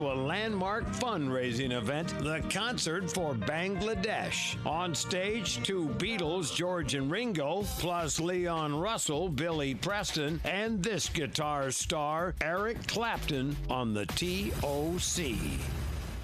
A landmark fundraising event, the Concert for Bangladesh. On stage, two Beatles, George and Ringo, plus Leon Russell, Billy Preston, and this guitar star, Eric Clapton, on the TOC.